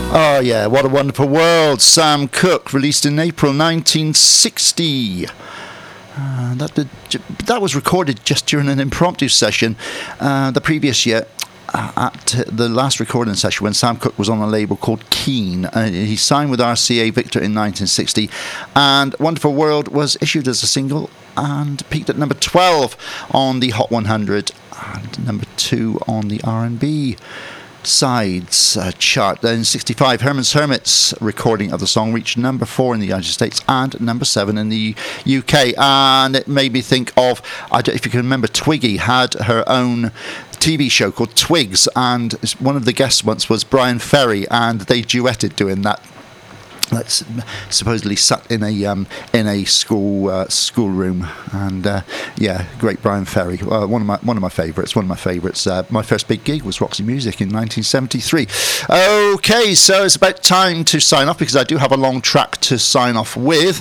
Oh yeah, What a Wonderful World. Sam Cooke, released in April 1960. That was recorded just during an impromptu session the previous year. At the last recording session when Sam Cooke was on a label called Keen. He signed with RCA Victor in 1960, and Wonderful World was issued as a single and peaked at number 12 on the Hot 100 and number 2 on the R&B sides chart. Then 65, Herman's Hermits recording of the song reached number 4 in the United States and number 7 in the UK, and it made me think of, I don't know if you can remember, Twiggy had her own TV show called Twigs, and one of the guests once was Brian Ferry, and they duetted doing that. That's supposedly sat in a schoolroom, and great Brian Ferry, one of my favourites. My first big gig was Roxy Music in 1973. Okay, so it's about time to sign off because I do have a long track to sign off with.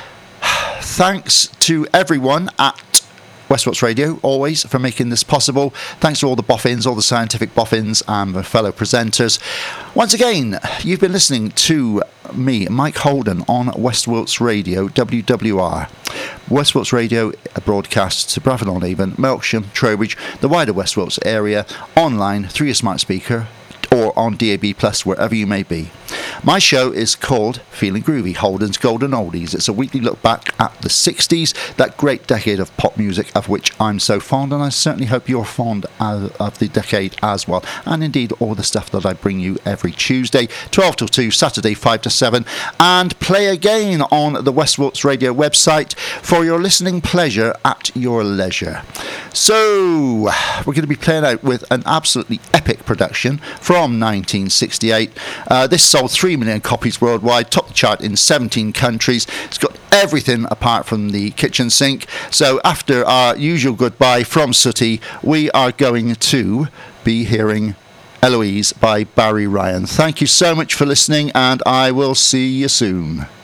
Thanks to everyone at Westwatch Radio, always, for making this possible. Thanks to all the boffins, all the scientific boffins, and my fellow presenters. Once again, you've been listening to me, Mike Holden, on Westwatch Radio, WWR. Westwatch Radio broadcasts to Bradford-on-Avon, Melksham, Trowbridge, the wider Westwatch area, online, through your smart speaker, or on DAB+, wherever you may be. My show is called Feeling Groovy, Holden's Golden Oldies. It's a weekly look back at the 60s, that great decade of pop music of which I'm so fond, and I certainly hope you're fond of the decade as well, and indeed all the stuff that I bring you every Tuesday, 12 till 2, Saturday 5 to 7, and play again on the Westwatch Radio website for your listening pleasure at your leisure. So, we're going to be playing out with an absolutely epic production from 1968. This sold 3 million copies worldwide, topped the chart in 17 countries. It's got everything apart from the kitchen sink. So after our usual goodbye from Sooty, we are going to be hearing Eloise by Barry Ryan. Thank you so much for listening, and I will see you soon.